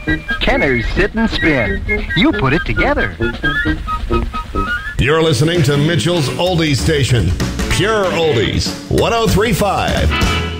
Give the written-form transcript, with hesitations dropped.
Kenner's Sit and Spin. You put it together. You're listening to Mitchell's Oldies Station. Pure Oldies, 103.5.